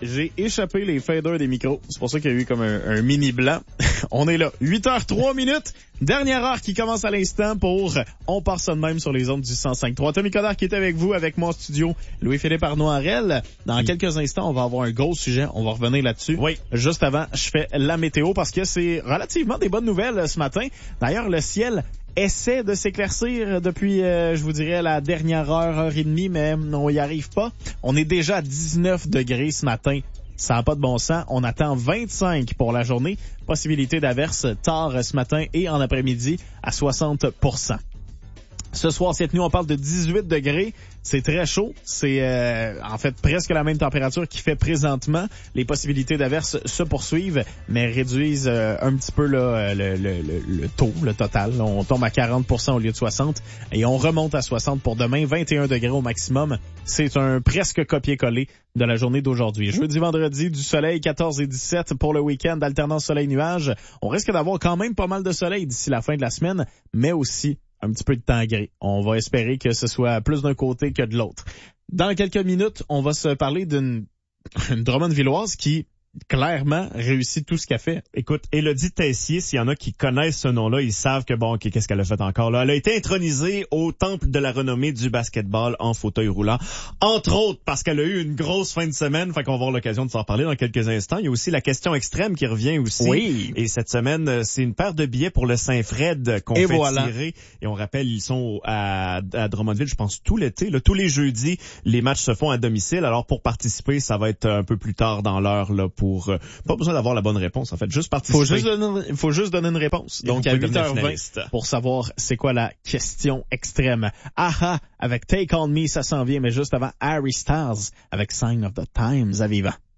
j'ai échappé les faders des micros. C'est pour ça qu'il y a eu comme un mini blanc. On est là. 8h03 minutes. Dernière heure qui commence à l'instant pour On part ça de même sur les ondes du 105.3. Tommy Codard qui est avec vous, avec mon studio, Louis-Philippe Arnoirel. Dans quelques instants, on va avoir un gros sujet. On va revenir là-dessus. Oui. Juste avant, je fais la météo parce que c'est relativement des bonnes nouvelles ce matin. D'ailleurs, le ciel essaie de s'éclaircir depuis, je vous dirais, la dernière heure et demie, mais on y arrive pas. On est déjà à 19 degrés ce matin. Ça n'a pas de bon sens. On attend 25 pour la journée. Possibilité d'averse tard ce matin et en après-midi à 60%. Ce soir, cette nuit, on parle de 18 degrés. C'est très chaud. C'est en fait presque la même température qu'il fait présentement. Les possibilités d'averse se poursuivent, mais réduisent un petit peu là, le taux, le total. Là, on tombe à 40% au lieu de 60% et on remonte à 60% pour demain. 21 degrés au maximum. C'est un presque copier-coller de la journée d'aujourd'hui. Jeudi, vendredi, du soleil, 14 et 17 pour le week-end, alternance soleil-nuage. On risque d'avoir quand même pas mal de soleil d'ici la fin de la semaine, mais aussi un petit peu de temps gris. On va espérer que ce soit plus d'un côté que de l'autre. Dans quelques minutes, on va se parler d'une Drummondvilloise qui clairement réussit tout ce qu'elle fait. Écoute, Élodie Tessier, s'il y en a qui connaissent ce nom-là, ils savent que bon, qu'est-ce qu'elle a fait encore là. Elle a été intronisée au temple de la renommée du basketball en fauteuil roulant. Entre autres, parce qu'elle a eu une grosse fin de semaine. Fait qu'on va avoir l'occasion de s'en reparler dans quelques instants. Il y a aussi la question extrême qui revient aussi. Oui. Et cette semaine, c'est une paire de billets pour le Saint-Fred qu'on fait tirer. Et on rappelle, ils sont à Drummondville, je pense, tout l'été. Là, tous les jeudis, les matchs se font à domicile. Alors, pour participer, ça va être un peu plus tard dans l'heure, là, pas besoin d'avoir la bonne réponse, en fait. Juste participer. Faut juste donner une réponse. Donc, à 8h20, pour savoir c'est quoi la question extrême. Aha, avec Take On Me, ça s'en vient, mais juste avant Harry Styles, avec Sign of the Times à Viva.